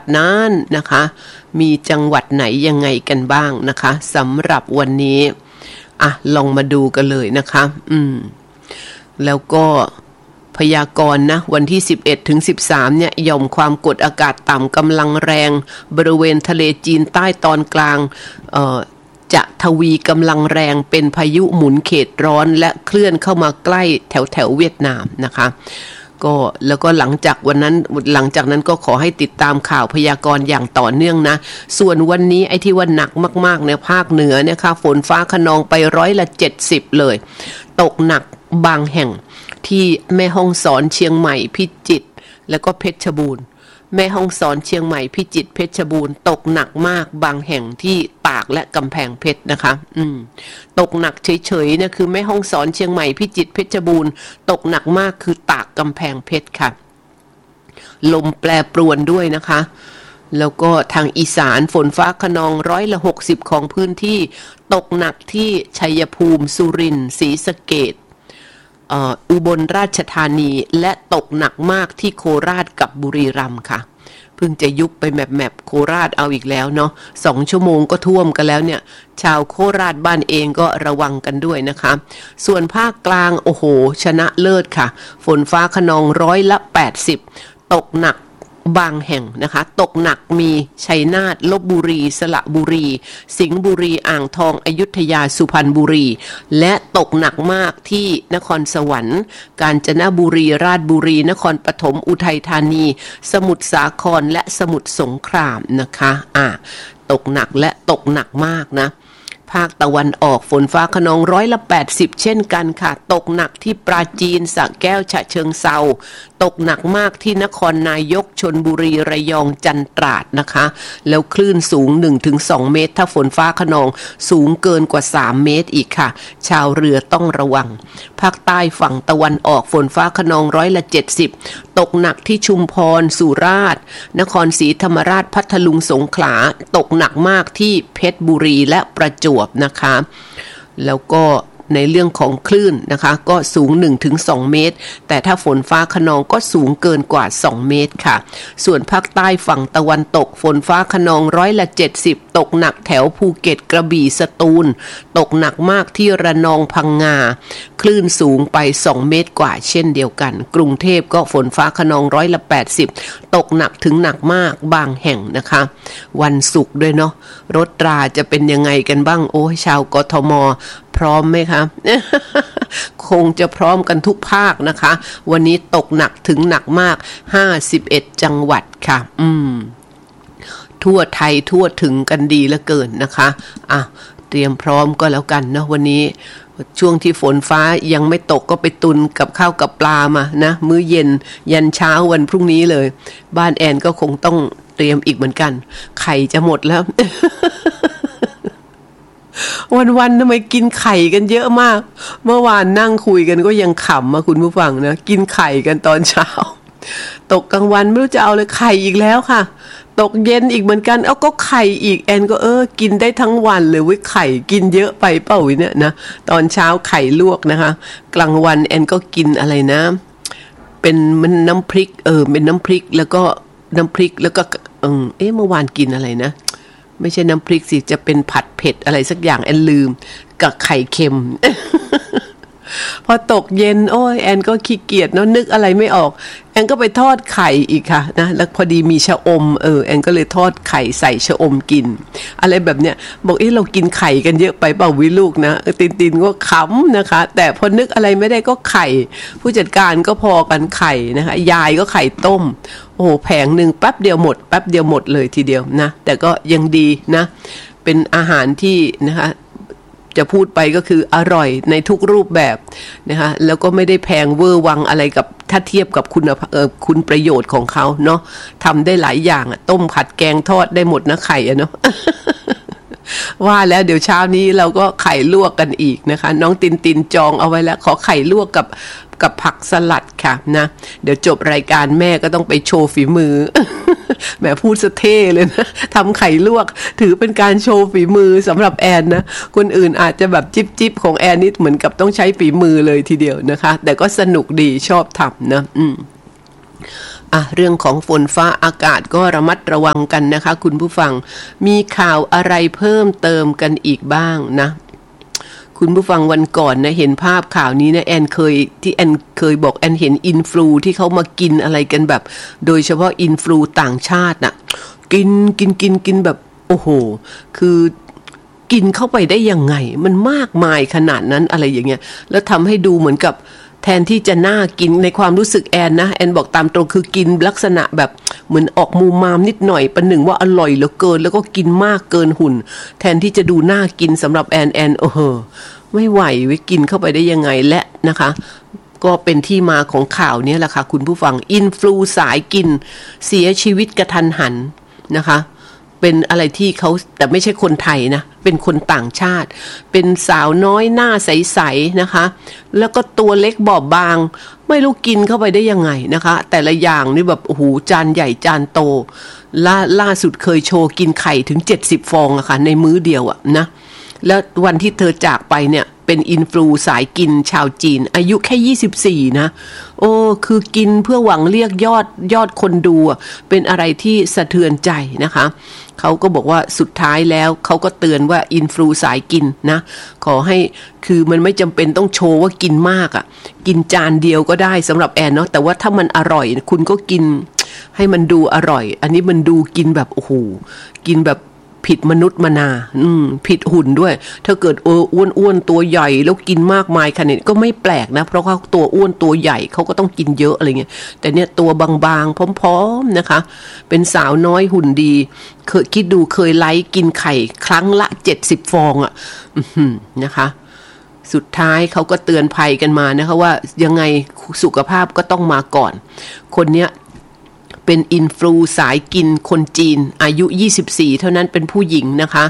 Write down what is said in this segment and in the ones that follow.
นั้นนะคะมีจังหวัดไหนยังไงกันบ้างนะคะสำหรับวันนี้ลองมาดูกันเลยนะคะแล้วก็พยากรณ์นะวันที่11ถึง13เนี่ยหย่อมความกดอากาศต่ำกำลังแรงบริเวณทะเลจีนใต้ตอนกลางจะทวีกำลังแรงเป็นพายุหมุนเขตร้อนและเคลื่อนเข้ามาใกล้แถวเวียดนามนะคะก็แล้วก็หลังจากนั้นก็ขอให้ติดตามข่าวพยากรณ์อย่างต่อเนื่องนะส่วนวันนี้ไอ้ที่ว่าหนักมากๆเนี่ยภาคเหนือเนี่ยค่ะฝนฟ้าคะนองไป70%เลยตกหนักบางแห่งที่แม่ฮ่องสอนเชียงใหม่พิจิตรแล้วก็เพชรบูรณ์แม่ฮ่องสอนเชียงใหม่พิจิตรเพชรบูรณ์ตกหนักมากบางแห่งที่ตากและกำแพงเพชรนะคะตกหนักเฉยๆเนี่ยคือแม่ฮ่องสอนเชียงใหม่พิจิตรเพชรบูรณ์ตกหนักมากคือตากกำแพงเพชรค่ะลมแปรปรวนด้วยนะคะแล้วก็ทางอีสานฝนฟ้าคะนอง60%ของพื้นที่ตกหนักที่ชัยภูมิสุรินทร์ศรีสะเกษอุบลราชธานีและตกหนักมากที่โคราชกับบุรีรัมย์ค่ะเพิ่งจะยุบไปแมปโคราชเอาอีกแล้วเนาะ2 ชั่วโมงก็ท่วมกันแล้วเนี่ยชาวโคราชบ้านเองก็ระวังกันด้วยนะคะส่วนภาคกลางโอ้โหชนะเลิศค่ะฝนฟ้าคะนอง80%ตกหนักบางแห่งนะคะตกหนักมีชัยนาทลพบุรีสระบุรีสิงห์บุรีอ่างทองอยุธยาสุพรรณบุรีและตกหนักมากที่นครสวรรค์กาญจนบุรีราชบุรีนครปฐมอุทัยธานีสมุทรสาครและสมุทรสงครามนะคะตกหนักและตกหนักมากนะภาคตะวันออกฝนฟ้าคะนอง80%เช่นกันค่ะตกหนักที่ปราจีนสระแก้วฉะเชิงเทราตกหนักมากที่นครนายกชลบุรีระยองจันทร์ตราดนะคะแล้วคลื่นสูง 1-2 เมตรถ้าฝนฟ้าคะนองสูงเกินกว่า3 เมตรอีกค่ะชาวเรือต้องระวังภาคใต้ฝั่งตะวันออกฝนฟ้าคะนอง70%ตกหนักที่ชุมพรสุราษฎร์นครศรีธรรมราชพัทลุงสงขลาตกหนักมากที่เพชรบุรีและประจวบนะคะแล้วก็ในเรื่องของคลื่นนะคะก็สูง 1-2 เมตรแต่ถ้าฝนฟ้าคะนองก็สูงเกินกว่า2 เมตรค่ะส่วนภาคใต้ฝั่งตะวันตกฝนฟ้าคะนอง70%ตกหนักแถวภูเก็ตกระบี่สตูลตกหนักมากที่ระนองพังงาคลื่นสูงไป2 เมตรกว่าเช่นเดียวกันกรุงเทพก็ฝนฟ้าคะนอง80%ตกหนักถึงหนักมากบางแห่งนะคะวันศุกร์ด้วยเนาะรถราจะเป็นยังไงกันบ้างโอ้ยชาวกทมพร้อมไหมคะ คงจะพร้อมกันทุกภาคนะคะวันนี้ตกหนักถึงหนักมาก51จังหวัดค่ะทั่วไทยทั่วถึงกันดีเหลือเกินนะคะเตรียมพร้อมก็แล้วกันนะวันนี้ช่วงที่ฝนฟ้ายังไม่ตกก็ไปตุนกับข้าวกับปลามานะมื้อเย็นยันเช้าวันพรุ่งนี้เลยบ้านแอนก็คงต้องเตรียมอีกเหมือนกันไข่จะหมดแล้ว วันๆทำไมกินไข่กันเยอะมากเมื่อวานนั่งคุยกันก็ยังขำคุณผู้ฟังนะกินไข่กันตอนเช้าตกกลางวันไม่รู้จะเอาเลยไข่อีกแล้วค่ะตกเย็นอีกเหมือนกันก็ไข่อีกแอนก็กินได้ทั้งวันเลยไข่กินเยอะไปเปล่าเนี่ยนะตอนเช้าไข่ลวกนะคะกลางวันแอนก็กินอะไรนะเป็นมันน้ำพริกเป็นน้ำพริกแล้วก็เมื่อวานกินอะไรนะไม่ใช่น้ำพริกสิจะเป็นผัดเผ็ดอะไรสักอย่างแอนลืมกับไข่เค็ม พอตกเย็นแอนก็ขี้เกียจเนาะนึกอะไรไม่ออกแอนก็ไปทอดไข่อีกค่ะนะแล้วพอดีมีชะอมแอนก็เลยทอดไข่ใส่ชะอมกินอะไรแบบเนี้ยบอกเรากินไข่กันเยอะไปเปล่าวิลูกนะตินก็ขำนะคะแต่พอนึกอะไรไม่ได้ก็ไข่ผู้จัดการก็พอกันไข่นะคะยายก็ไข่ต้มแผงนึงแป๊บเดียวหมดเลยทีเดียวนะแต่ก็ยังดีนะเป็นอาหารที่นะคะจะพูดไปก็คืออร่อยในทุกรูปแบบนะคะแล้วก็ไม่ได้แพงเวอร์วังอะไรกับถ้าเทียบกับคุณประโยชน์ของเขาเนาะทำได้หลายอย่างต้มผัดแกงทอดได้หมดนะไข่เนาะ ว่าแล้วเดี๋ยวเช้านี้เราก็ไข่ลวกกันอีกนะคะน้องตินจองเอาไว้แล้วขอไข่ลวกกับผักสลัดค่ะนะเดี๋ยวจบรายการแม่ก็ต้องไปโชว์ฝีมือ แม่พูดสะเท่เลยนะทำไข่ลวกถือเป็นการโชว์ฝีมือสำหรับแอนนะคนอื่นอาจจะแบบจิ๊บของแอนนี่เหมือนกับต้องใช้ฝีมือเลยทีเดียวนะคะแต่ก็สนุกดีชอบทำนะเรื่องของฝนฟ้าอากาศก็ระมัดระวังกันนะคะคุณผู้ฟังมีข่าวอะไรเพิ่มเติมกันอีกบ้างนะคุณผู้ฟังวันก่อนนะเห็นภาพข่าวนี้นะแอนเคยบอกแอนเห็นอินฟลูที่เขามากินอะไรกันแบบโดยเฉพาะอินฟลูต่างชาติน่ะกินแบบโอ้โหคือกินเข้าไปได้ยังไงมันมากมายขนาดนั้นอะไรอย่างเงี้ยแล้วทำให้ดูเหมือนกับแทนที่จะน่ากินในความรู้สึกแอนนะแอนบอกตามตรงคือกินลักษณะแบบเหมือนออกมูมามนิดหน่อยประหนึ่งว่าอร่อยเหลือเกินแล้วก็กินมากเกินหุ่นแทนที่จะดูน่ากินสำหรับแอนโอ้โหไม่ไหวไว้กินเข้าไปได้ยังไงและนะคะก็เป็นที่มาของข่าวนี้แหละค่ะคุณผู้ฟังอินฟลูสายกินเสียชีวิตกระทันหันนะคะเป็นอะไรที่เขาแต่ไม่ใช่คนไทยนะเป็นคนต่างชาติเป็นสาวน้อยหน้าใสๆนะคะแล้วก็ตัวเล็กบอบบางไม่รู้กินเข้าไปได้ยังไงนะคะแต่ละอย่างนี่แบบโอ้โหจานใหญ่จานโตล่าสุดเคยโชว์กินไข่ถึง70ฟองอะค่ะในมื้อเดียวอะนะแล้ววันที่เธอจากไปเนี่ยเป็นอินฟลูสายกินชาวจีนอายุแค่24นะโอ้คือกินเพื่อหวังเรียกยอดคนดูเป็นอะไรที่สะเทือนใจนะคะเขาก็บอกว่าสุดท้ายแล้วเขาก็เตือนว่าอินฟลูสายกินนะขอให้คือมันไม่จำเป็นต้องโชว์ว่ากินมากกินจานเดียวก็ได้สำหรับแอนเนาะแต่ว่าถ้ามันอร่อยคุณก็กินให้มันดูอร่อยอันนี้มันดูกินแบบโอ้โหกินแบบผิดมนุษย์มนาผิดหุ่นด้วยถ้าเกิดอ้วนตัวใหญ่แล้วกินมากมายขนาดนี้ก็ไม่แปลกนะเพราะว่าตัวอ้วนตัวใหญ่เขาก็ต้องกินเยอะอะไรเงี้ยแต่เนี่ยตัวบางๆพร้อมๆนะคะเป็นสาวน้อยหุ่นดีเคยคิดดูเคยไลฟ์กินไข่ครั้งละ70ฟองนะคะสุดท้ายเขาก็เตือนภัยกันมานะคะว่ายังไงสุขภาพก็ต้องมาก่อนคนเนี้ยเป็นอินฟลูสายกินคนจีนอายุ24เท่านั้นเป็นผู้หญิงนะคะ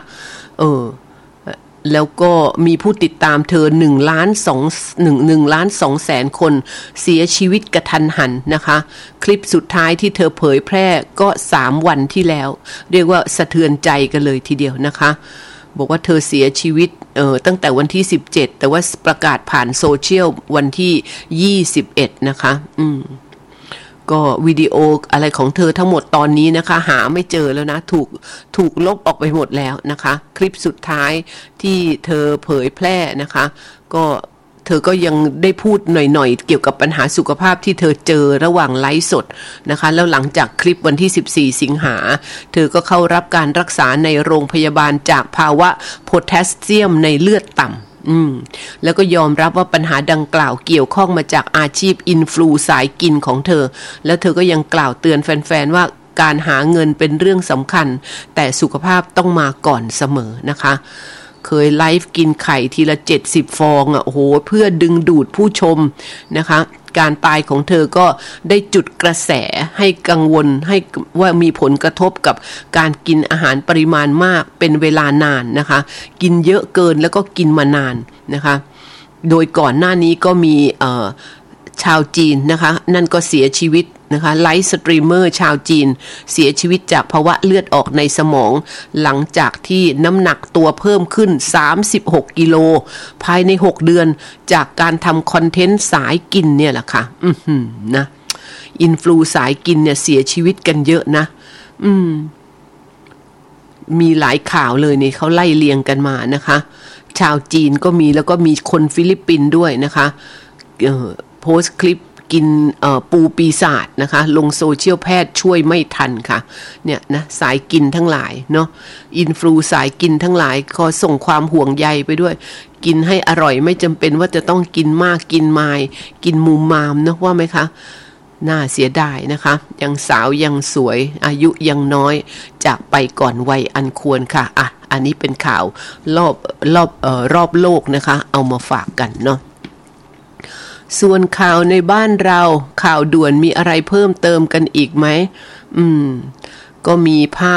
แล้วก็มีผู้ติดตามเธอ1 ล้าน 2 แสนคนเสียชีวิตกระทันหันนะคะคลิปสุดท้ายที่เธอเผยแพร่ก็3วันที่แล้วเรียกว่าสะเทือนใจกันเลยทีเดียวนะคะบอกว่าเธอเสียชีวิตตั้งแต่วันที่17แต่ว่าประกาศผ่านโซเชียลวันที่21นะคะก็วิดีโออะไรของเธอทั้งหมดตอนนี้นะคะหาไม่เจอแล้วนะถูกลบออกไปหมดแล้วนะคะคลิปสุดท้ายที่เธอเผยแพร่นะคะก็เธอก็ยังได้พูดหน่อยๆเกี่ยวกับปัญหาสุขภาพที่เธอเจอระหว่างไลฟ์สดนะคะแล้วหลังจากคลิปวันที่14สิงหาเธอก็เข้ารับการรักษาในโรงพยาบาลจากภาวะโพแทสเซียมในเลือดต่ำแล้วก็ยอมรับว่าปัญหาดังกล่าวเกี่ยวข้องมาจากอาชีพอินฟลูสายกินของเธอแล้วเธอก็ยังกล่าวเตือนแฟนๆว่าการหาเงินเป็นเรื่องสำคัญแต่สุขภาพต้องมาก่อนเสมอนะคะเคยไลฟ์กินไข่ทีละ70ฟองโอ้โหเพื่อดึงดูดผู้ชมนะคะการตายของเธอก็ได้จุดกระแสให้กังวลให้ว่ามีผลกระทบกับการกินอาหารปริมาณมากเป็นเวลานานนะคะกินเยอะเกินแล้วก็กินมานานนะคะโดยก่อนหน้านี้ก็มีชาวจีนนะคะนั่นก็เสียชีวิตนะคะไลฟ์สตรีมเมอร์ชาวจีนเสียชีวิตจากภาวะเลือดออกในสมองหลังจากที่น้ำหนักตัวเพิ่มขึ้น36กิโลภายใน6เดือนจากการทำคอนเทนต์สายกินเนี่ยแหละค่ะนะอินฟลูสายกินเนี่ยเสียชีวิตกันเยอะนะมีหลายข่าวเลยเนี่ยเขาไล่เรียงกันมานะคะชาวจีนก็มีแล้วก็มีคนฟิลิปปินส์ด้วยนะคะโพสต์คลิปกินปูปีศาจนะคะลงโซเชียลแพทย์ช่วยไม่ทันค่ะเนี่ยนะสายกินทั้งหลายเนาะอินฟลูสายกินทั้งหลายขอส่งความห่วงใยไปด้วยกินให้อร่อยไม่จำเป็นว่าจะต้องกินมากกินมายกินมุมมามนะว่าไหมคะน่าเสียดายนะคะยังสาวยังสวยอายุยังน้อยจากไปก่อนวัยอันควรค่ะอันนี้เป็นข่าวรอบโลกนะคะเอามาฝากกันเนาะส่วนข่าวในบ้านเราข่าวด่วนมีอะไรเพิ่มเติมกันอีกไหมก็มีภาพ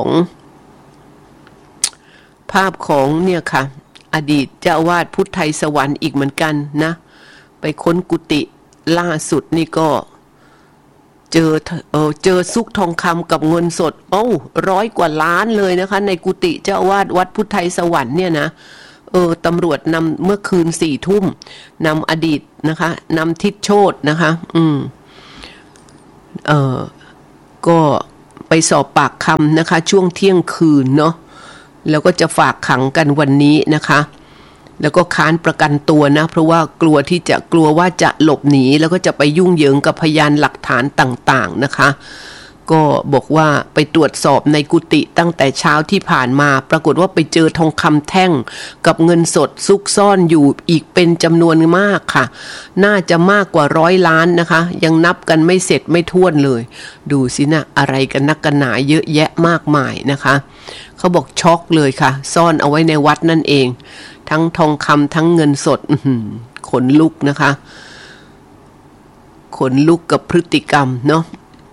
ของเนี่ยค่ะอดีตเจ้าอาวาสพุทธไทยสวรรค์อีกเหมือนกันนะไปค้นกุฏิล่าสุดนี่ก็เจอซุกทองคำกับเงินสด100 กว่าล้านเลยนะคะในกุฏิเจ้าอาวาสวัดพุทธไทยสวรรค์เนี่ยนะตำรวจนำเมื่อคืน4 ทุ่มนำอดีตนะคะนำทิศโชตินะคะก็ไปสอบปากคำนะคะช่วงเที่ยงคืนเนาะแล้วก็จะฝากขังกันวันนี้นะคะแล้วก็ค้านประกันตัวนะเพราะว่ากลัวว่าจะหลบหนีแล้วก็จะไปยุ่งเหยิงกับพยานหลักฐานต่างๆนะคะก็บอกว่าไปตรวจสอบในกุฏิตั้งแต่เช้าที่ผ่านมาปรากฏว่าไปเจอทองคำแท่งกับเงินสดซุกซ่อนอยู่อีกเป็นจำนวนมากค่ะน่าจะมากกว่า100 ล้านนะคะยังนับกันไม่เสร็จไม่ถ้วนเลยดูสินะอะไรกันนักกันหนาเยอะแยะมากมายนะคะเขาบอกช็อกเลยค่ะซ่อนเอาไว้ในวัดนั่นเองทั้งทองคำทั้งเงินสดขนลุกนะคะขนลุกกับพฤติกรรมเนาะ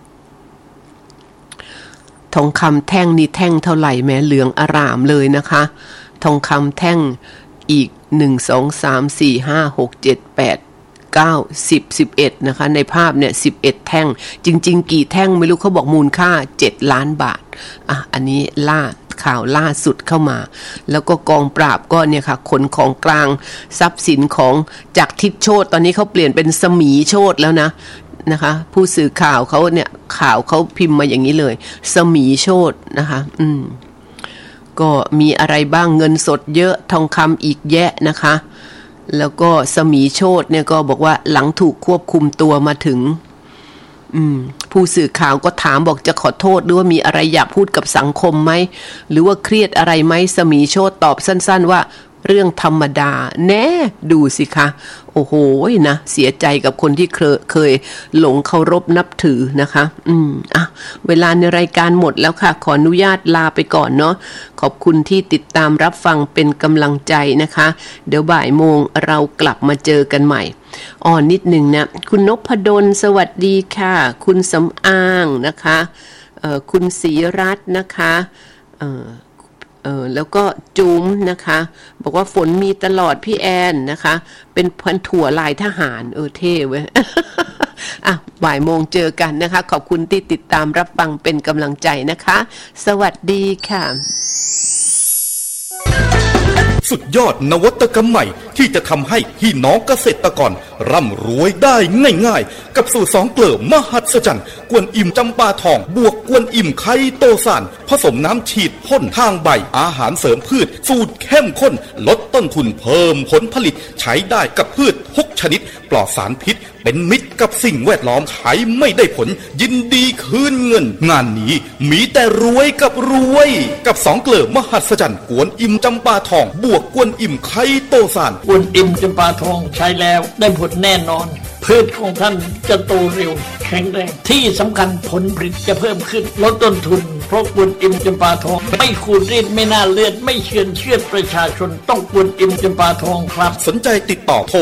ทองคำแท่งนี่แท่งเท่าไหร่แม้เหลืองอร่ามเลยนะคะทองคำแท่งอีก1 2 3 4 5 6 7 8 9 10 11นะคะในภาพเนี่ย11แท่งจริงๆกี่แท่งไม่รู้เขาบอกมูลค่า7 ล้านบาทอันนี้ข่าวล่าสุดเข้ามาแล้วก็กองปราบก็เนี่ยค่ะขนของกลางทรัพย์สินของจากทิศโชติตอนนี้เขาเปลี่ยนเป็นสมีโชติแล้วนะคะผู้สื่อข่าวเขาเนี่ยข่าวเขาพิมพ์มาอย่างนี้เลยสมีโชตินะคะก็มีอะไรบ้างเงินสดเยอะทองคำอีกแยะนะคะแล้วก็สมีโชติเนี่ยก็บอกว่าหลังถูกควบคุมตัวมาถึงผู้สื่อข่าวก็ถามบอกจะขอโทษหรือว่ามีอะไรอยากพูดกับสังคมไหมหรือว่าเครียดอะไรไหมสมีโชติตอบสั้นๆว่าเรื่องธรรมดาแน่ดูสิคะโอ้โหนะเสียใจกับคนที่เคยหลงเคารพนับถือนะคะเวลาในรายการหมดแล้วค่ะขออนุญาตลาไปก่อนเนาะขอบคุณที่ติดตามรับฟังเป็นกำลังใจนะคะเดี๋ยวบ่ายโมงเรากลับมาเจอกันใหม่นิดหนึ่งนะคุณนพดลสวัสดีค่ะคุณสำอางนะคะคุณศรีรัตน์นะคะแล้วก็จุ๋มนะคะบอกว่าฝนมีตลอดพี่แอนนะคะเป็นพันถั่วลายทหารเท่เว้ย บ่ายโมงเจอกันนะคะขอบคุณที่ติดตามรับฟังเป็นกำลังใจนะคะสวัสดีค่ะสุดยอดนวัตกรรมใหม่ที่จะทำให้พี่น้องเกษตรกรร่ำรวยได้ง่ายๆกับสูตร2 เกลือมหัศจรรย์กวนอิ่มจำปาทองบวกกวนอิ่มไคโตซานผสมน้ำฉีดพ่นทางใบอาหารเสริมพืชสูตรเข้มข้นลดต้นทุนเพิ่มผลผลิตใช้ได้กับพืชทุกชนิดปลอดสารพิษเป็นมิตรกับสิ่งแวดล้อมใช้ไม่ได้ผลยินดีคืนเงินงานนี้มีแต่รวยกับรวยกับ2 เกลือมหัศจรรย์กวนอิ่มจำปาทองบวกกวนอิ่มไคโตซานกวนอิ่มจำปาทองใช้แล้วได้ผลแน่นอนพืชของท่านจะโตเร็วแข็งแรงที่สำคัญผลผลิตจะเพิ่มขึ้นลดต้นทุนเพราะกวนอิ่มจำปาทองไม่ขูดรีดไม่น่าเลือดไม่เชือดประชาชนต้องกวนอิ่มจำปาทองครับสนใจติดต่อโทร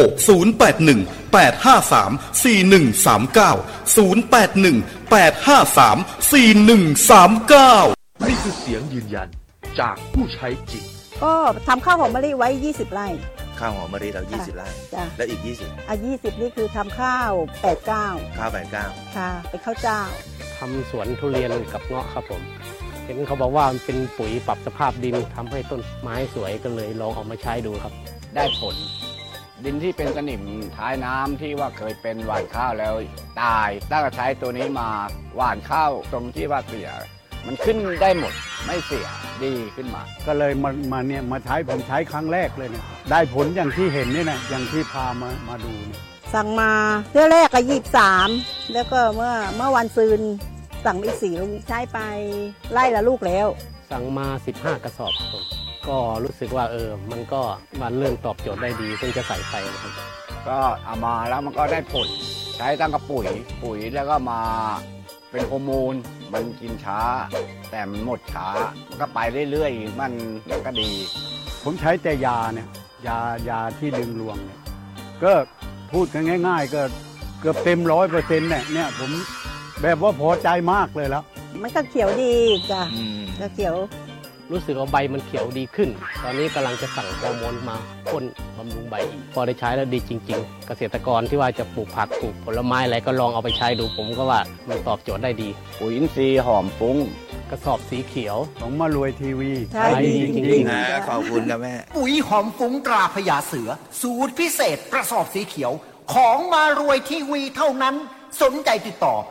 08185341390818534139 นี่คือเสียงยืนยันจากผู้ใช้จริงก็ทำข้าวหอมมะลิไว้20 ไร่ข้าวหอมมะลิเรา20 ไร่แล้วอีก20 20นี่คือทำข้าว89 ข้าว89 ค่ะเป็นข้าวเจ้าทำสวนทุเรียนกับเงาะครับผมเห็นเขาบอกว่ามันเป็นปุ๋ยปรับสภาพดินทำให้ต้นไม้สวยก็เลยลองเอามาใช้ดูครับได้ผลดินที่เป็นสนิมท้ายน้ำที่ว่าเคยเป็นหว่านข้าวแล้วตายตั้งแต่ใช้ตัวนี้มาหว่านข้าวตรงที่ว่าเสียมันขึ้นได้หมดไม่เสียดีขึ้นมาก็เลยมาใช้ผมใช้ครั้งแรกเลยเนี่ยได้ผลอย่างที่เห็นนี่นะอย่างที่พามาดูเนี่ยสั่งมาเที่ยวแรกก็23แล้วก็เมื่อวันซืนสั่งอีก4 ลูกใช้ไปไล่ละลูกแล้วสั่งมา15 กระสอบผมก็รู้สึกว่ามันก็มันเริ่มตอบโจทย์ได้ดีเพิ่งจะใส่ไปนะครับก็เอามาแล้วมันก็ได้ผลใช้ตั้งกับปุ๋ยแล้วก็มาเป็นฮอร์โมนมันกินช้าแต่มันหมดช้ามันก็ไปเรื่อยๆมันก็ดีผมใช้แต่ยาเนี่ยยาที่ดึงรวงเนี่ยก็พูดกันง่ายๆก็เกือบเต็ม100%เนี่ยผมแบบว่าพอใจมากเลยแล้วมันก็เขียวดีจ้ะก็เขียวรู้สึกว่าใบมันเขียวดีขึ้นตอนนี้กำลังจะสั่งฮอร์โมนมาพ่นบำรุงใบอีกพอได้ใช้แล้วดีจริงๆเกษตรกรที่ว่าจะปลูกผักปลูกผลไม้อะไรก็ลองเอาไปใช้ดูผมก็ว่ามันตอบโจทย์ได้ดีปุ๋ยอินทรีย์หอมฟุ้งกระสอบสีเขียวของมารวยทีวีใช่ดีจริงๆขอบคุณครับแม่ปุ๋ยหอมฟุ้งตราพญาเสือสูตรพิเศษกระสอบสีเขียวของมารวยทีวีเท่านั้นสนใจติดต่อ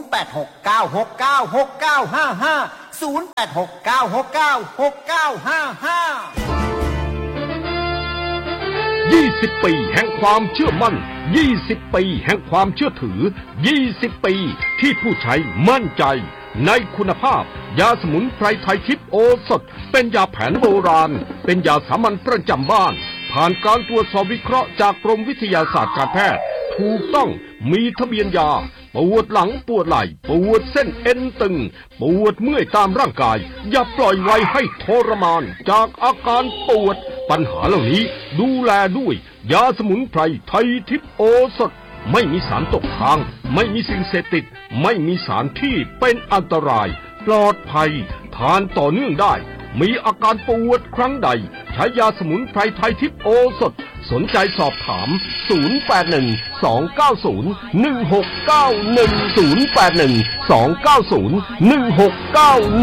20 ปีแห่งความเชื่อมั่น20 ปีแห่งความเชื่อถือ20 ปีที่ผู้ใช้มั่นใจในคุณภาพยาสมุนไพรไทยทิพย์โอสถเป็นยาแผนโบราณเป็นยาสามัญประจำบ้านผ่านการตรวจสอบวิเคราะห์จากกรมวิทยาศาสตร์การแพทย์ถูกต้องมีทะเบียนยาปวดหลังปวดไหล่ปวดเส้นเอ็นตึงปวดเมื่อยตามร่างกายอย่าปล่อยไว้ให้ทรมานจากอาการปวดปัญหาเหล่านี้ดูแลด้วยยาสมุนไพรไทยทิพย์โอสถไม่มีสารตกค้างไม่มีสิ่งเสพติดไม่มีสารที่เป็นอันตรายปลอดภัยทานต่อเนื่องได้มีอาการปวดครั้งใดใช้ยาสมุนไพรไทยทิพย์โอสถสนใจสอบถาม081-290-1691 081-290-1691